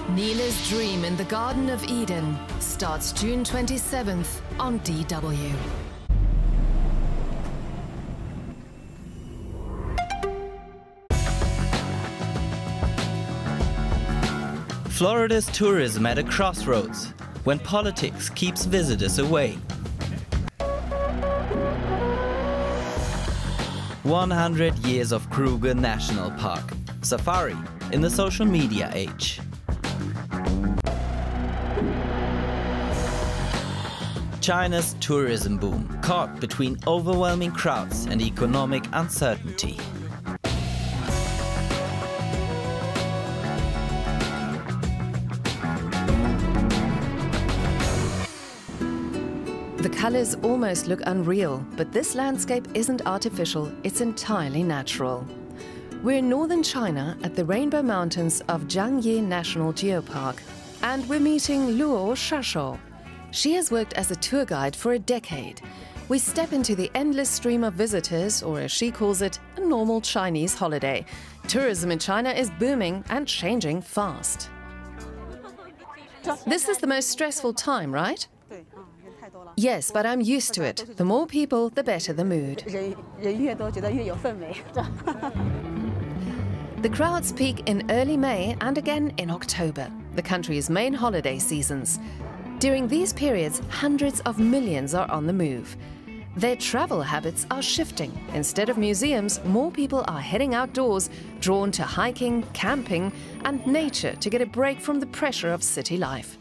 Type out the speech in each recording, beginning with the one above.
Neela's Dream in the Garden of Eden starts June 27th on DW. Florida's tourism at a crossroads when politics keeps visitors away. 100 years of Kruger National Park. Safari in the social media age. China's tourism boom, caught between overwhelming crowds and economic uncertainty. The colors almost look unreal, but this landscape isn't artificial, it's entirely natural. We're in northern China at the Rainbow Mountains of Jiangye National Geopark, and we're meeting Luo Shashou. She has worked as a tour guide for a decade. We step into the endless stream of visitors, or as she calls it, a normal Chinese holiday. Tourism in China is booming and changing fast. This is the most stressful time, right? Yes, but I'm used to it. The more people, the better the mood. The crowds peak in early May and again in October, the country's main holiday seasons. During these periods, hundreds of millions are on the move. Their travel habits are shifting. Instead of museums, more people are heading outdoors, drawn to hiking, camping, and nature to get a break from the pressure of city life.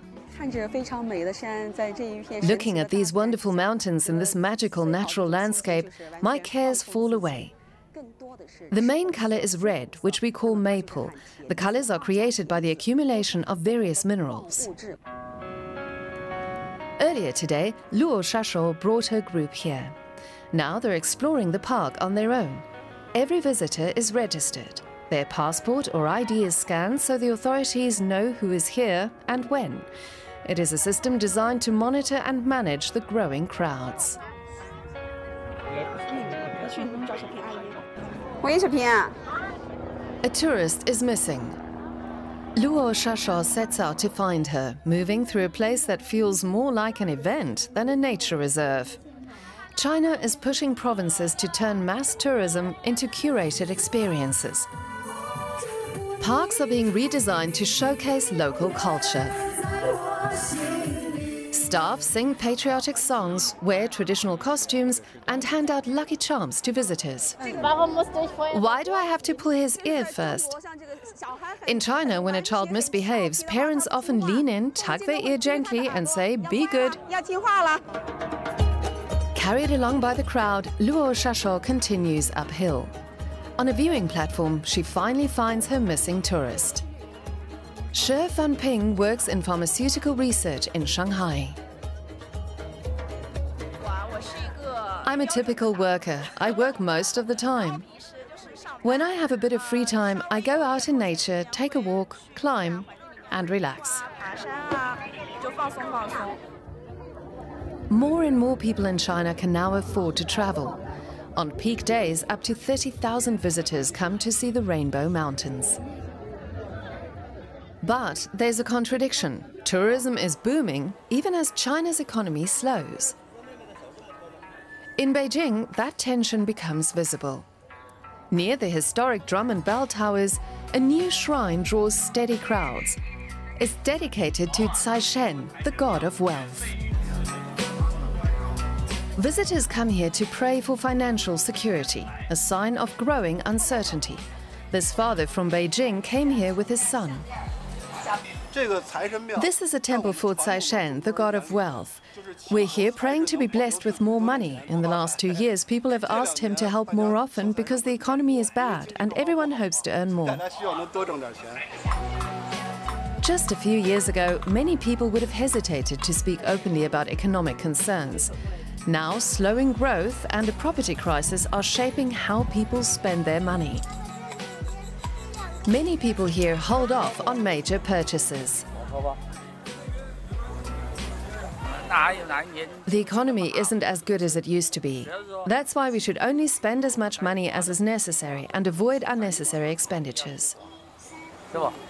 Looking at these wonderful mountains in this magical natural landscape, my cares fall away. The main color is red, which we call maple. The colors are created by the accumulation of various minerals. Earlier today, Luo Shashou brought her group here. Now they're exploring the park on their own. Every visitor is registered. Their passport or ID is scanned so the authorities know who is here and when. It is a system designed to monitor and manage the growing crowds. A tourist is missing. Luo Shashou sets out to find her, moving through a place that feels more like an event than a nature reserve. China is pushing provinces to turn mass tourism into curated experiences. Parks are being redesigned to showcase local culture. Staff sing patriotic songs, wear traditional costumes, and hand out lucky charms to visitors. Why do I have to pull his ear first? In China, when a child misbehaves, parents often lean in, tug their ear gently, and say, "Be good." Carried along by the crowd, Luo Shashou continues uphill. On a viewing platform, she finally finds her missing tourist. Shi Fanping works in pharmaceutical research in Shanghai. I'm a typical worker. I work most of the time. When I have a bit of free time, I go out in nature, take a walk, climb, and relax. More and more people in China can now afford to travel. On peak days, up to 30,000 visitors come to see the Rainbow Mountains. But there's a contradiction. Tourism is booming, even as China's economy slows. In Beijing, that tension becomes visible. Near the historic drum and bell towers, a new shrine draws steady crowds. It's dedicated to Caishen, the god of wealth. Visitors come here to pray for financial security, a sign of growing uncertainty. This father from Beijing came here with his son. This is a temple for Caishen, the god of wealth. We're here praying to be blessed with more money. In the last 2 years, people have asked him to help more often because the economy is bad and everyone hopes to earn more. Just a few years ago, many people would have hesitated to speak openly about economic concerns. Now, slowing growth and a property crisis are shaping how people spend their money. Many people here hold off on major purchases. The economy isn't as good as it used to be. That's why we should only spend as much money as is necessary and avoid unnecessary expenditures.